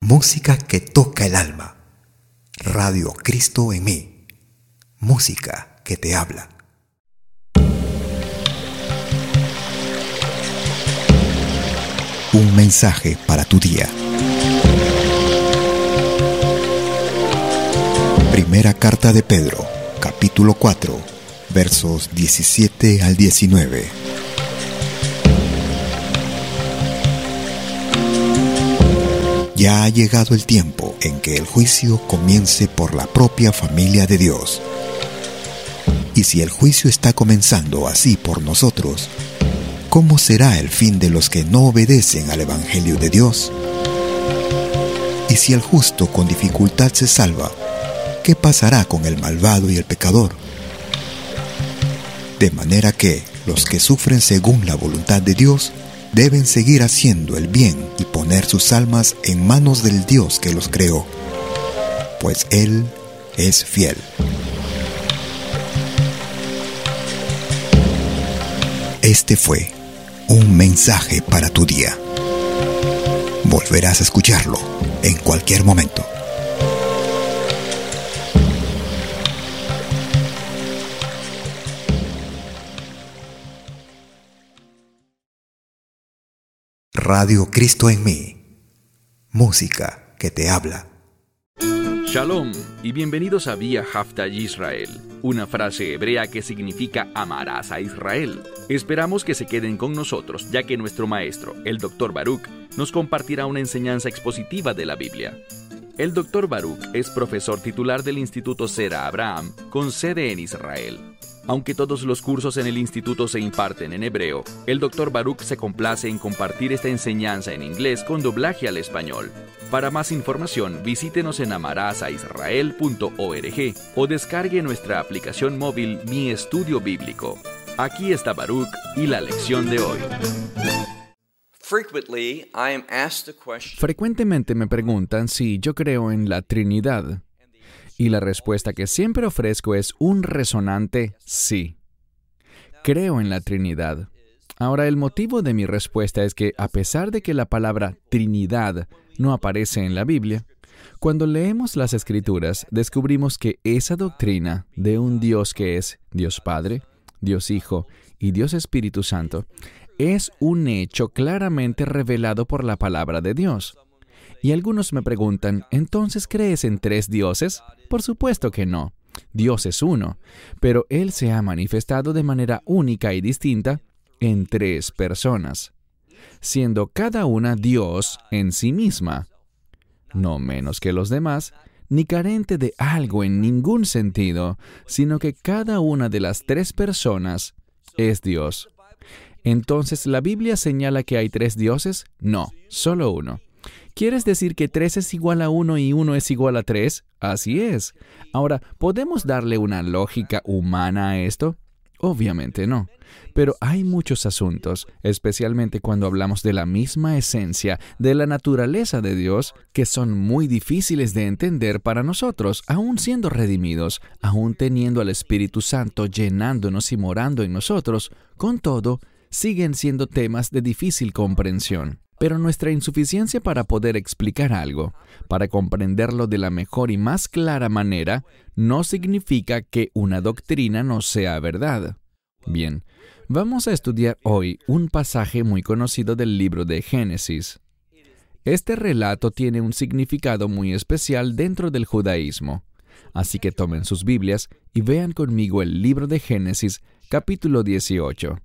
Música que toca el alma. Radio Cristo en mí. Música que te habla. Un mensaje para tu día. Primera carta de Pedro, capítulo 4, versos 17 al 19. Ya ha llegado el tiempo en que el juicio comience por la propia familia de Dios. Y si el juicio está comenzando así por nosotros, ¿cómo será el fin de los que no obedecen al Evangelio de Dios? Y si el justo con dificultad se salva, ¿qué pasará con el malvado y el pecador? De manera que los que sufren según la voluntad de Dios deben seguir haciendo el bien y poner sus almas en manos del Dios que los creó, pues Él es fiel. Este fue un mensaje para tu día. Volverás a escucharlo en cualquier momento. Radio Cristo en mí. Música que te habla. Shalom y bienvenidos a Vía Hafta Yisrael, una frase hebrea que significa amarás a Israel. Esperamos que se queden con nosotros, ya que nuestro maestro, el Dr. Baruch, nos compartirá una enseñanza expositiva de la Biblia. El Dr. Baruch es profesor titular del Instituto Zera Abraham, con sede en Israel. Aunque todos los cursos en el instituto se imparten en hebreo, el Dr. Baruch se complace en compartir esta enseñanza en inglés con doblaje al español. Para más información, visítenos en amarasaisrael.org o descargue nuestra aplicación móvil Mi Estudio Bíblico. Aquí está Baruch y la lección de hoy. Frecuentemente me preguntan si yo creo en la Trinidad. Y la respuesta que siempre ofrezco es un resonante sí. Creo en la Trinidad. Ahora, el motivo de mi respuesta es que, a pesar de que la palabra Trinidad no aparece en la Biblia, cuando leemos las Escrituras, descubrimos que esa doctrina de un Dios que es Dios Padre, Dios Hijo y Dios Espíritu Santo es un hecho claramente revelado por la palabra de Dios. Y algunos me preguntan, ¿entonces crees en tres dioses? Por supuesto que no. Dios es uno, pero Él se ha manifestado de manera única y distinta en tres personas, siendo cada una Dios en sí misma, no menos que los demás, ni carente de algo en ningún sentido, sino que cada una de las tres personas es Dios. Entonces, ¿la Biblia señala que hay tres dioses? No, solo uno. ¿Quieres decir que 3 es igual a 1 y 1 es igual a 3? Así es. Ahora, ¿podemos darle una lógica humana a esto? Obviamente no. Pero hay muchos asuntos, especialmente cuando hablamos de la misma esencia, de la naturaleza de Dios, que son muy difíciles de entender para nosotros, aún siendo redimidos, aún teniendo al Espíritu Santo llenándonos y morando en nosotros. Con todo, siguen siendo temas de difícil comprensión. Pero nuestra insuficiencia para poder explicar algo, para comprenderlo de la mejor y más clara manera, no significa que una doctrina no sea verdad. Bien, vamos a estudiar hoy un pasaje muy conocido del libro de Génesis. Este relato tiene un significado muy especial dentro del judaísmo. Así que tomen sus Biblias y vean conmigo el libro de Génesis, capítulo 18.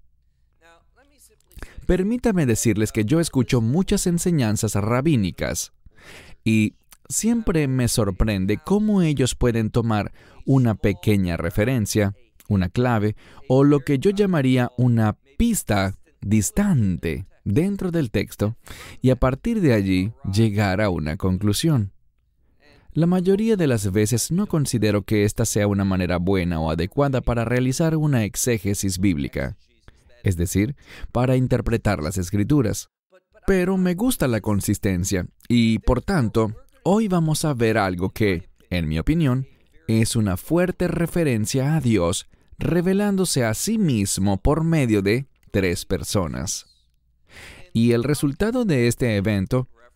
Permítame decirles que yo escucho muchas enseñanzas rabínicas y siempre me sorprende cómo ellos pueden tomar una pequeña referencia, una clave o lo que yo llamaría una pista distante dentro del texto y a partir de allí llegar a una conclusión. La mayoría de las veces no considero que esta sea una manera buena o adecuada para realizar una exégesis bíblica. Es decir, para interpretar las Escrituras. Pero me gusta la consistencia y, por tanto, hoy vamos a ver algo que, en mi opinión, es una fuerte referencia a Dios revelándose a sí mismo por medio de tres personas. Y el resultado de este evento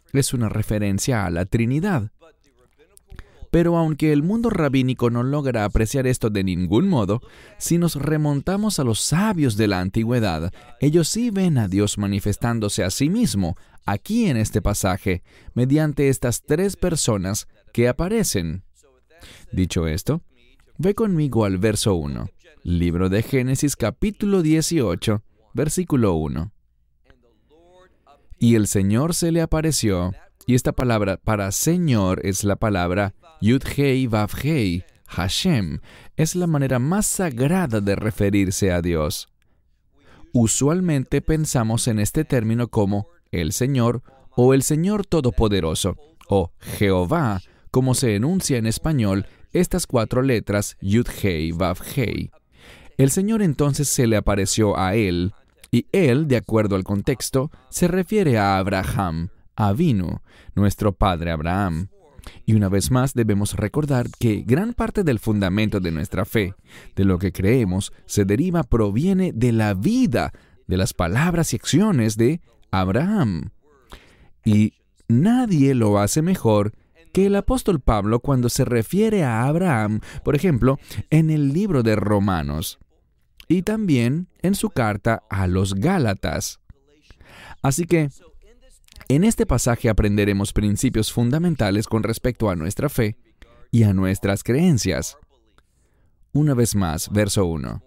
es una referencia a la Trinidad. Pero aunque el mundo rabínico no logra apreciar esto de ningún modo, si nos remontamos a los sabios de la antigüedad, ellos sí ven a Dios manifestándose a sí mismo, aquí en este pasaje, mediante estas tres personas que aparecen. Dicho esto, ve conmigo al verso 1, libro de Génesis capítulo 18, versículo 1. Y el Señor se le apareció, y esta palabra para Señor es la palabra Yud-Hei Vav-Hei, Hashem, es la manera más sagrada de referirse a Dios. Usualmente pensamos en este término como el Señor o el Señor Todopoderoso, o Jehová, como se enuncia en español estas cuatro letras Yud-Hei Vav-Hei. El Señor entonces se le apareció a él, y él, de acuerdo al contexto, se refiere a Abraham, Avinu, nuestro padre Abraham. Y una vez más debemos recordar que gran parte del fundamento de nuestra fe, de lo que creemos, proviene de la vida, de las palabras y acciones de Abraham. Y nadie lo hace mejor que el apóstol Pablo cuando se refiere a Abraham, por ejemplo, en el libro de Romanos, y también en su carta a los Gálatas. Así que, en este pasaje aprenderemos principios fundamentales con respecto a nuestra fe y a nuestras creencias. Una vez más, verso 1.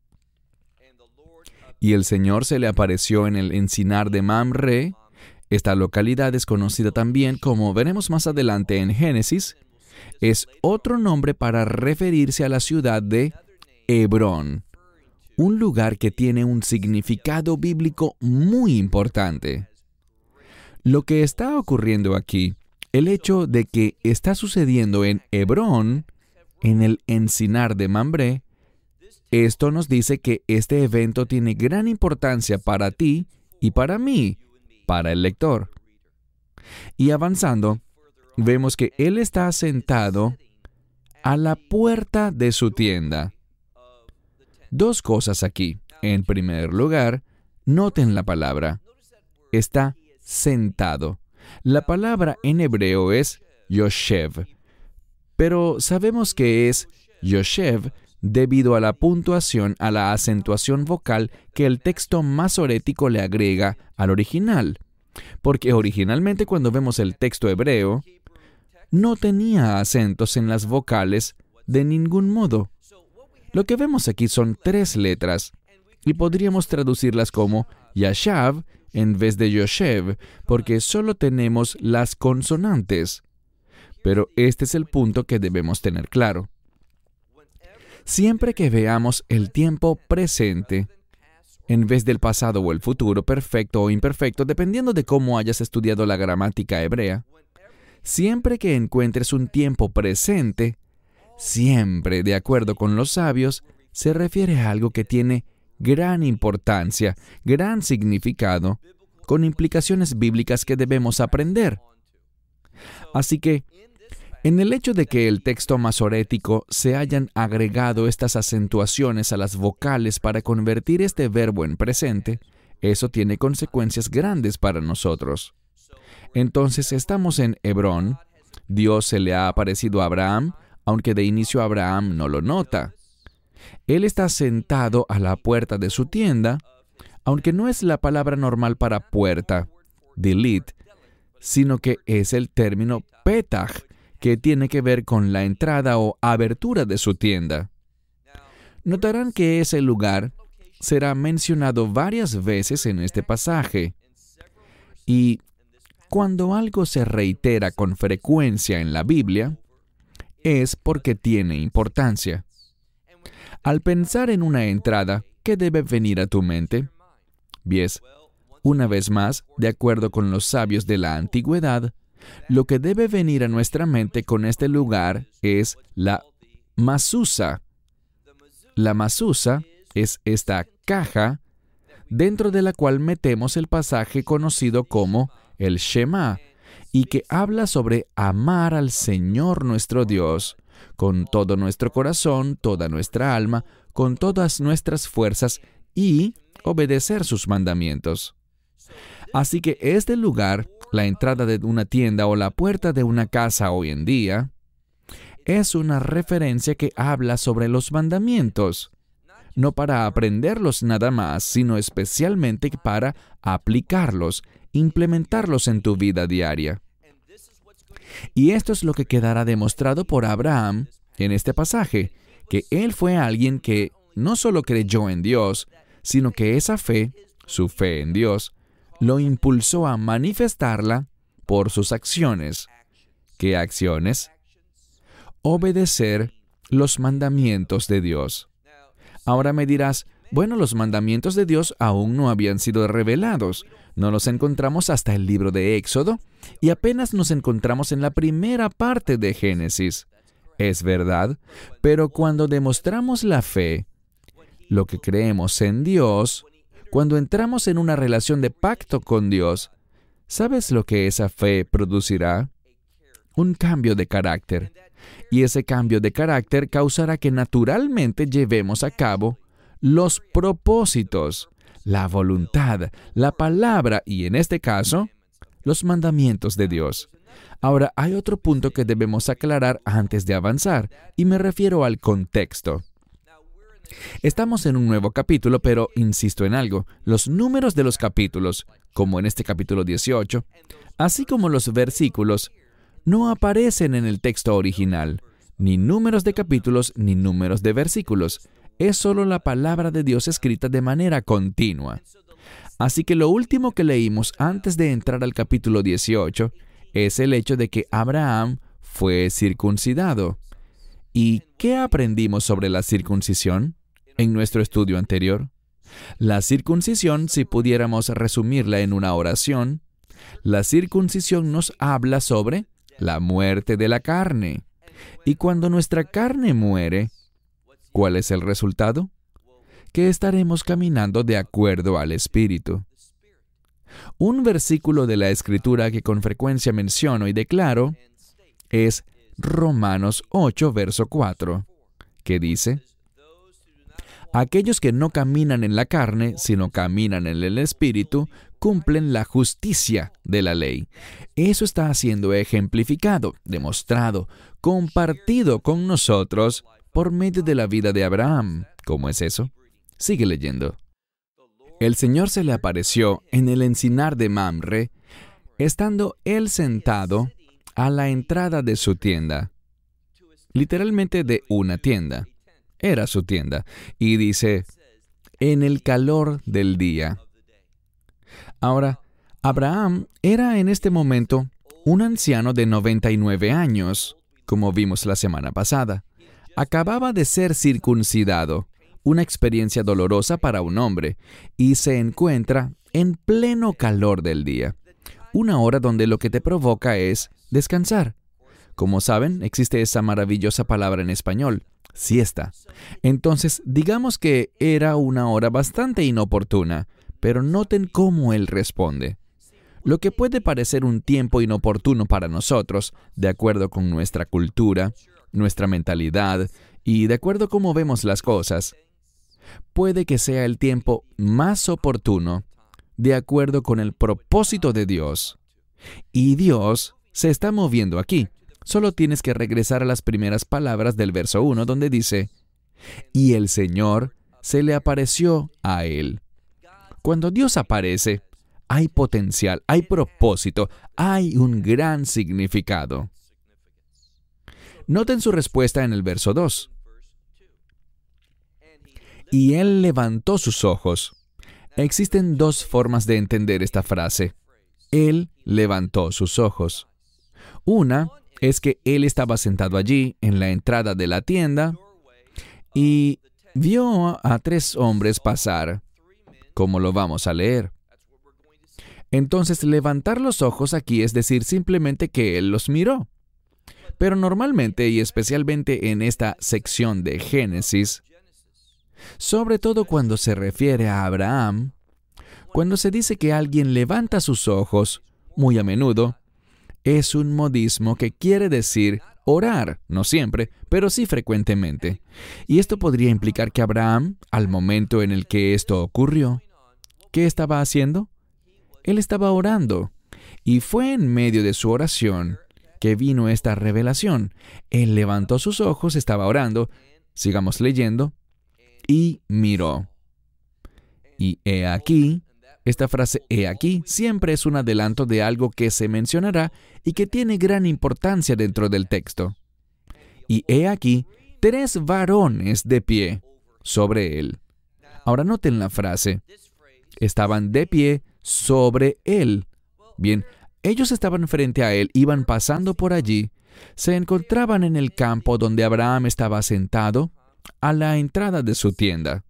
Y el Señor se le apareció en el encinar de Mamre. Esta localidad es conocida también, como veremos más adelante en Génesis, es otro nombre para referirse a la ciudad de Hebrón, un lugar que tiene un significado bíblico muy importante. Lo que está ocurriendo aquí, el hecho de que está sucediendo en Hebrón, en el encinar de Mamre, esto nos dice que este evento tiene gran importancia para ti y para mí, para el lector. Y avanzando, vemos que él está sentado a la puerta de su tienda. Dos cosas aquí. En primer lugar, noten la palabra. Está sentado. La palabra en hebreo es Yoshev, pero sabemos que es Yoshev debido a la puntuación, a la acentuación vocal que el texto masorético le agrega al original, porque originalmente cuando vemos el texto hebreo, no tenía acentos en las vocales de ningún modo. Lo que vemos aquí son tres letras, y podríamos traducirlas como Yashav en vez de Yoshev, porque solo tenemos las consonantes. Pero este es el punto que debemos tener claro. Siempre que veamos el tiempo presente, en vez del pasado o el futuro, perfecto o imperfecto, dependiendo de cómo hayas estudiado la gramática hebrea, siempre que encuentres un tiempo presente, siempre, de acuerdo con los sabios, se refiere a algo que tiene gran importancia, gran significado, con implicaciones bíblicas que debemos aprender. Así que, en el hecho de que el texto masorético se hayan agregado estas acentuaciones a las vocales para convertir este verbo en presente, eso tiene consecuencias grandes para nosotros. Entonces estamos en Hebrón, Dios se le ha aparecido a Abraham, aunque de inicio Abraham no lo nota. Él está sentado a la puerta de su tienda, aunque no es la palabra normal para puerta, dilit, sino que es el término petach, que tiene que ver con la entrada o abertura de su tienda. Notarán que ese lugar será mencionado varias veces en este pasaje. Y cuando algo se reitera con frecuencia en la Biblia, es porque tiene importancia. Al pensar en una entrada, ¿qué debe venir a tu mente? Bien, una vez más, de acuerdo con los sabios de la antigüedad, lo que debe venir a nuestra mente con este lugar es la masusa. La masusa es esta caja dentro de la cual metemos el pasaje conocido como el Shema, y que habla sobre amar al Señor nuestro Dios con todo nuestro corazón, toda nuestra alma, con todas nuestras fuerzas y obedecer sus mandamientos. Así que este lugar la entrada de una tienda o la puerta de una casa hoy en día, es una referencia que habla sobre los mandamientos, no para aprenderlos nada más, sino especialmente para aplicarlos, implementarlos en tu vida diaria. Y esto es lo que quedará demostrado por Abraham en este pasaje, que él fue alguien que no solo creyó en Dios, sino que esa fe, su fe en Dios, lo impulsó a manifestarla por sus acciones. ¿Qué acciones? Obedecer los mandamientos de Dios. Ahora me dirás, bueno, los mandamientos de Dios aún no habían sido revelados. No los encontramos hasta el libro de Éxodo y apenas nos encontramos en la primera parte de Génesis. Es verdad, pero cuando demostramos la fe, lo que creemos en Dios, cuando entramos en una relación de pacto con Dios, ¿sabes lo que esa fe producirá? Un cambio de carácter. Y ese cambio de carácter causará que naturalmente llevemos a cabo los propósitos, la voluntad, la palabra y, en este caso, los mandamientos de Dios. Ahora, hay otro punto que debemos aclarar antes de avanzar, y me refiero al contexto. Estamos en un nuevo capítulo, pero insisto en algo, los números de los capítulos, como en este capítulo 18, así como los versículos, no aparecen en el texto original, ni números de capítulos ni números de versículos. Es solo la palabra de Dios escrita de manera continua. Así que lo último que leímos antes de entrar al capítulo 18 es el hecho de que Abraham fue circuncidado. ¿Y qué aprendimos sobre la circuncisión en nuestro estudio anterior? La circuncisión, si pudiéramos resumirla en una oración, la circuncisión nos habla sobre la muerte de la carne. Y cuando nuestra carne muere, ¿cuál es el resultado? Que estaremos caminando de acuerdo al Espíritu. Un versículo de la Escritura que con frecuencia menciono y declaro es Romanos 8, verso 4, que dice: aquellos que no caminan en la carne, sino caminan en el Espíritu, cumplen la justicia de la ley. Eso está siendo ejemplificado, demostrado, compartido con nosotros por medio de la vida de Abraham. ¿Cómo es eso? Sigue leyendo. El Señor se le apareció en el encinar de Mamre, estando él sentado a la entrada de su tienda. Literalmente de una tienda. Era su tienda. Y dice, en el calor del día. Ahora, Abraham era en este momento un anciano de 99 años, como vimos la semana pasada. Acababa de ser circuncidado, una experiencia dolorosa para un hombre, y se encuentra en pleno calor del día. Una hora donde lo que te provoca es descansar. Como saben, existe esa maravillosa palabra en español, siesta. Entonces, digamos que era una hora bastante inoportuna, pero noten cómo él responde. Lo que puede parecer un tiempo inoportuno para nosotros, de acuerdo con nuestra cultura, nuestra mentalidad y de acuerdo cómo vemos las cosas, puede que sea el tiempo más oportuno, de acuerdo con el propósito de Dios. Y Dios se está moviendo aquí. Solo tienes que regresar a las primeras palabras del verso 1, donde dice, y el Señor se le apareció a él. Cuando Dios aparece, hay potencial, hay propósito, hay un gran significado. Noten su respuesta en el verso 2. Y él levantó sus ojos. Existen dos formas de entender esta frase. Él levantó sus ojos. Una es que él estaba sentado allí, en la entrada de la tienda, y vio a 3 hombres pasar, como lo vamos a leer. Entonces, levantar los ojos aquí es decir simplemente que él los miró. Pero normalmente, y especialmente en esta sección de Génesis, sobre todo cuando se refiere a Abraham, cuando se dice que alguien levanta sus ojos, muy a menudo, es un modismo que quiere decir orar, no siempre, pero sí frecuentemente. Y esto podría implicar que Abraham, al momento en el que esto ocurrió, ¿qué estaba haciendo? Él estaba orando. Y fue en medio de su oración que vino esta revelación. Él levantó sus ojos, estaba orando, sigamos leyendo, y miró. Y he aquí, esta frase he aquí siempre es un adelanto de algo que se mencionará y que tiene gran importancia dentro del texto. Y he aquí 3 varones de pie sobre él. Ahora noten la frase. Estaban de pie sobre él. Bien, ellos estaban frente a él, iban pasando por allí, se encontraban en el campo donde Abraham estaba sentado, a la entrada de su tienda.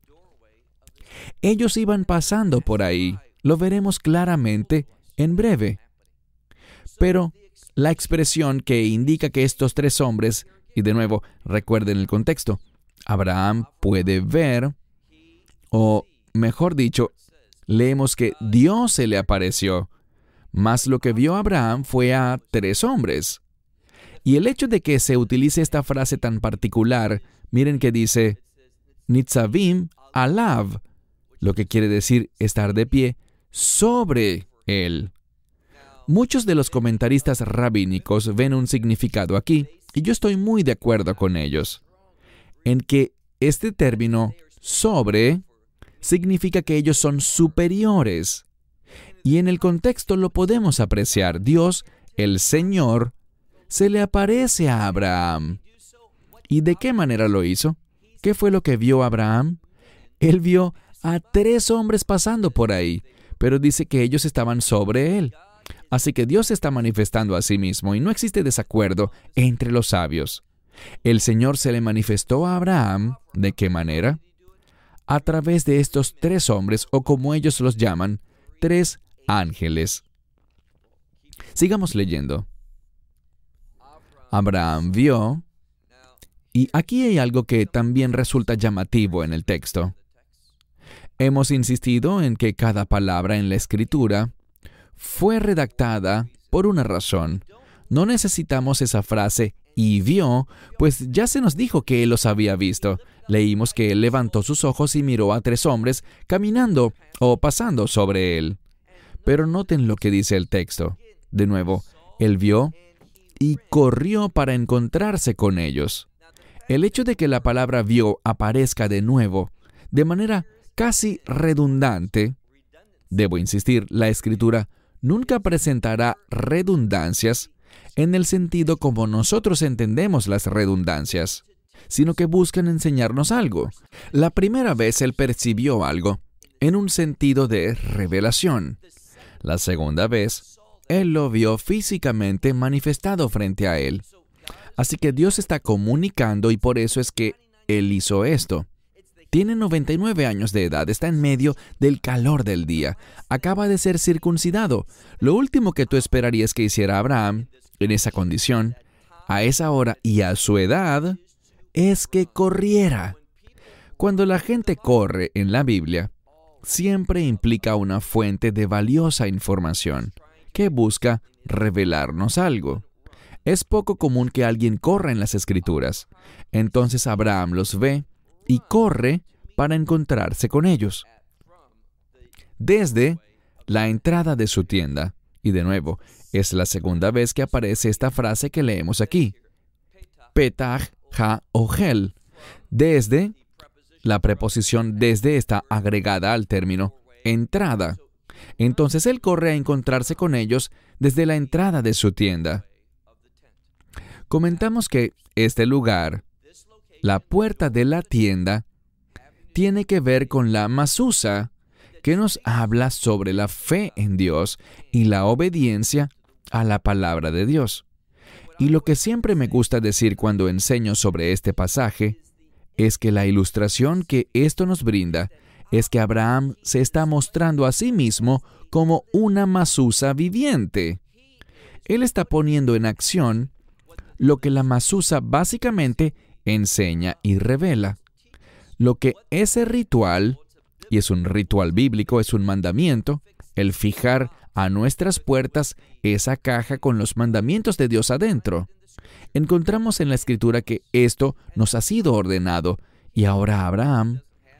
Ellos iban pasando por ahí, lo veremos claramente en breve. Pero la expresión que indica que estos 3 hombres, y de nuevo, recuerden el contexto, Abraham puede ver, o mejor dicho, leemos que Dios se le apareció, mas lo que vio Abraham fue a 3 hombres. Y el hecho de que se utilice esta frase tan particular, miren que dice, Nitzavim alav, lo que quiere decir estar de pie sobre él. Muchos de los comentaristas rabínicos ven un significado aquí, y yo estoy muy de acuerdo con ellos, en que este término sobre significa que ellos son superiores. Y en el contexto lo podemos apreciar. Dios, el Señor, se le aparece a Abraham. ¿Y de qué manera lo hizo? ¿Qué fue lo que vio Abraham? Él vio a 3 hombres pasando por ahí, pero dice que ellos estaban sobre él. Así que Dios se está manifestando a sí mismo y no existe desacuerdo entre los sabios. El Señor se le manifestó a Abraham, ¿de qué manera? A través de estos 3 hombres, o como ellos los llaman, 3 ángeles. Sigamos leyendo. Abraham vio, y aquí hay algo que también resulta llamativo en el texto. Hemos insistido en que cada palabra en la Escritura fue redactada por una razón. No necesitamos esa frase, y vio, pues ya se nos dijo que él los había visto. Leímos que él levantó sus ojos y miró a 3 hombres caminando o pasando sobre él. Pero noten lo que dice el texto. De nuevo, él vio y corrió para encontrarse con ellos. El hecho de que la palabra vio aparezca de nuevo, de manera casi redundante, debo insistir, la Escritura nunca presentará redundancias en el sentido como nosotros entendemos las redundancias, sino que buscan enseñarnos algo. La primera vez él percibió algo en un sentido de revelación. La segunda vez, él lo vio físicamente manifestado frente a él. Así que Dios está comunicando y por eso es que él hizo esto. Tiene 99 años de edad, está en medio del calor del día. Acaba de ser circuncidado. Lo último que tú esperarías que hiciera Abraham, en esa condición, a esa hora y a su edad, es que corriera. Cuando la gente corre en la Biblia, siempre implica una fuente de valiosa información que busca revelarnos algo. Es poco común que alguien corra en las Escrituras. Entonces Abraham los ve y corre para encontrarse con ellos. Desde la entrada de su tienda, y de nuevo, es la segunda vez que aparece esta frase que leemos aquí. Petach ha-ohel. Desde, la preposición desde está agregada al término entrada. Entonces él corre a encontrarse con ellos desde la entrada de su tienda. Comentamos que este lugar, la puerta de la tienda, tiene que ver con la mazusa, que nos habla sobre la fe en Dios y la obediencia a la palabra de Dios. Y lo que siempre me gusta decir cuando enseño sobre este pasaje es que la ilustración que esto nos brinda es que Abraham se está mostrando a sí mismo como una mazusa viviente. Él está poniendo en acción lo que la mazusa básicamente enseña y revela. Lo que ese ritual, y es un ritual bíblico, es un mandamiento, el fijar a nuestras puertas esa caja con los mandamientos de Dios adentro. Encontramos en la Escritura que esto nos ha sido ordenado, y ahora Abraham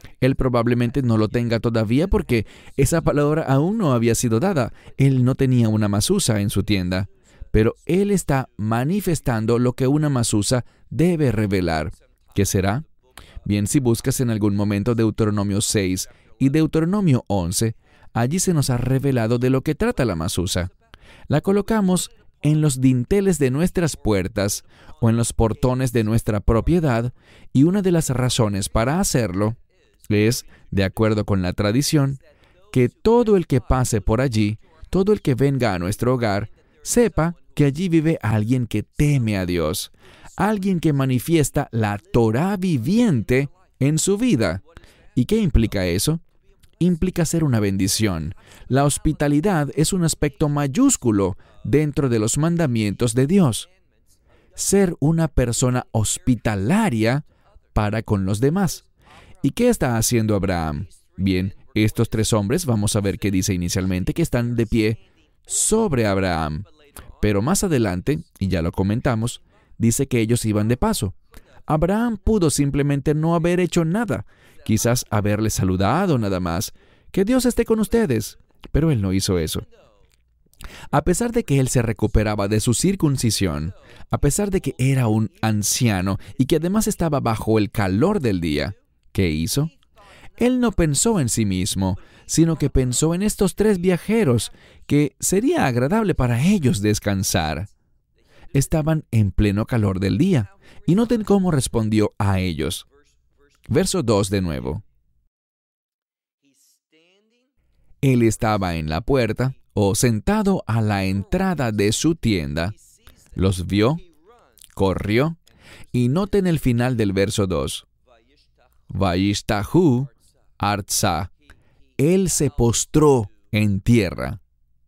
Él probablemente no lo tenga todavía porque esa palabra aún no había sido dada. Él no tenía una mazuza en su tienda. Pero Él está manifestando lo que una mazuza debe revelar. ¿Qué será? Bien, si buscas en algún momento Deuteronomio 6 y Deuteronomio 11, allí se nos ha revelado de lo que trata la mazuza. La colocamos en los dinteles de nuestras puertas o en los portones de nuestra propiedad, y una de las razones para hacerlo es, de acuerdo con la tradición, que todo el que pase por allí, todo el que venga a nuestro hogar, sepa que allí vive alguien que teme a Dios, alguien que manifiesta la Torá viviente en su vida. ¿Y qué implica eso? Implica ser una bendición. La hospitalidad es un aspecto mayúsculo dentro de los mandamientos de Dios. Ser una persona hospitalaria para con los demás. ¿Y qué está haciendo Abraham? Bien, estos tres hombres, vamos a ver qué dice inicialmente, que están de pie sobre Abraham. Pero más adelante, y ya lo comentamos, dice que ellos iban de paso. Abraham pudo simplemente no haber hecho nada, quizás haberles saludado nada más. Que Dios esté con ustedes. Pero él no hizo eso. A pesar de que él se recuperaba de su circuncisión, a pesar de que era un anciano y que además estaba bajo el calor del día, ¿qué hizo? Él no pensó en sí mismo, sino que pensó en estos tres viajeros, que sería agradable para ellos descansar. Estaban en pleno calor del día, y noten cómo respondió a ellos. Verso 2 de nuevo. Él estaba en la puerta, o sentado a la entrada de su tienda. Los vio, corrió, y noten el final del verso 2. Vayishtahu arza. Él se postró en tierra.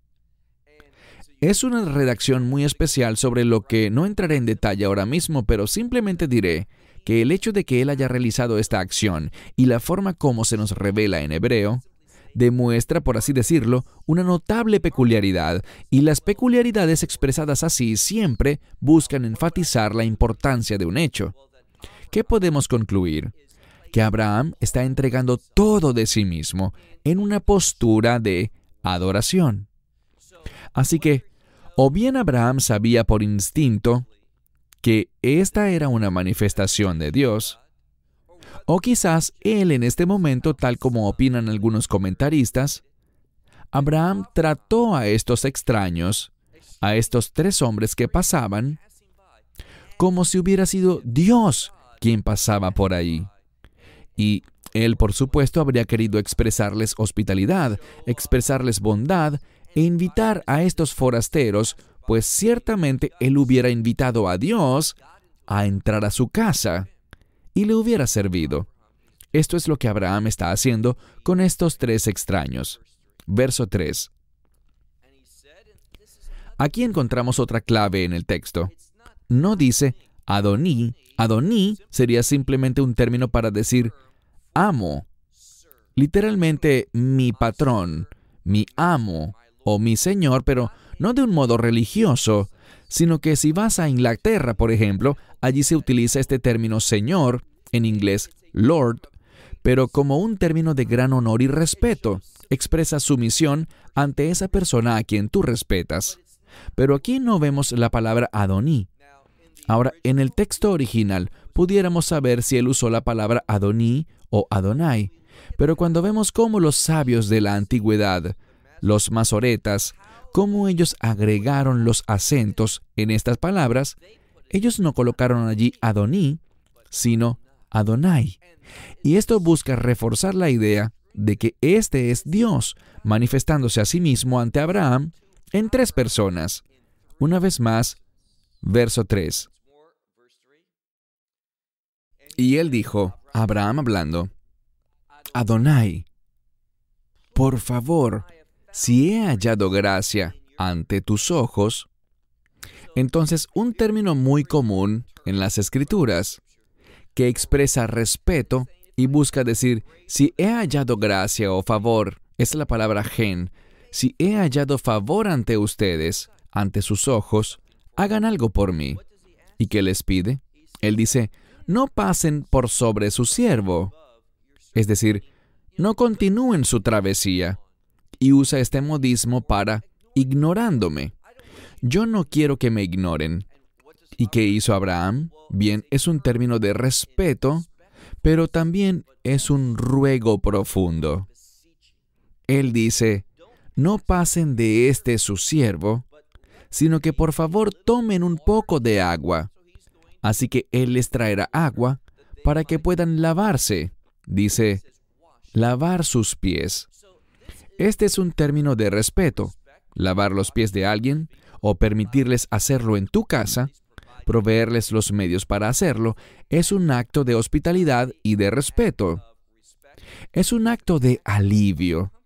Es una redacción muy especial sobre lo que no entraré en detalle ahora mismo, pero simplemente diré que el hecho de que él haya realizado esta acción y la forma como se nos revela en hebreo, demuestra, por así decirlo, una notable peculiaridad, y las peculiaridades expresadas así siempre buscan enfatizar la importancia de un hecho. ¿Qué podemos concluir? Que Abraham está entregando todo de sí mismo en una postura de adoración. Así que, o bien Abraham sabía por instinto que esta era una manifestación de Dios, o quizás él en este momento, tal como opinan algunos comentaristas, Abraham trató a estos extraños, a estos tres hombres que pasaban, como si hubiera sido Dios quien pasaba por ahí. Y él, por supuesto, habría querido expresarles hospitalidad, expresarles bondad e invitar a estos forasteros, pues ciertamente él hubiera invitado a Dios a entrar a su casa y le hubiera servido. Esto es lo que Abraham está haciendo con estos tres extraños. Verso 3. Aquí encontramos otra clave en el texto. No dice Adoní. Adoní sería simplemente un término para decir amo. Literalmente mi patrón, mi amo o mi señor, pero no de un modo religioso, sino que si vas a Inglaterra, por ejemplo, allí se utiliza este término señor, en inglés Lord, pero como un término de gran honor y respeto. Expresa sumisión ante esa persona a quien tú respetas. Pero aquí no vemos la palabra Adoní. Ahora, en el texto original, pudiéramos saber si él usó la palabra Adoní o Adonai, pero cuando vemos cómo los sabios de la antigüedad, los masoretas, cómo ellos agregaron los acentos en estas palabras, ellos no colocaron allí Adoní, sino Adonai. Y esto busca reforzar la idea de que este es Dios, manifestándose a sí mismo ante Abraham en tres personas. Una vez más, verso 3. Y él dijo, Abraham hablando, Adonai, por favor, si he hallado gracia ante tus ojos. Entonces, un término muy común en las Escrituras, que expresa respeto y busca decir, si he hallado gracia o favor, es la palabra gen, si he hallado favor ante ustedes, ante sus ojos, hagan algo por mí. ¿Y qué les pide? Él dice, no pasen por sobre su siervo. Es decir, no continúen su travesía. Y usa este modismo para ignorándome. Yo no quiero que me ignoren. ¿Y qué hizo Abraham? Bien, es un término de respeto, pero también es un ruego profundo. Él dice, no pasen de su siervo, sino que por favor tomen un poco de agua. Así que Él les traerá agua para que puedan lavarse. Dice, lavar sus pies. Este es un término de respeto. Lavar los pies de alguien o permitirles hacerlo en tu casa, proveerles los medios para hacerlo, es un acto de hospitalidad y de respeto. Es un acto de alivio.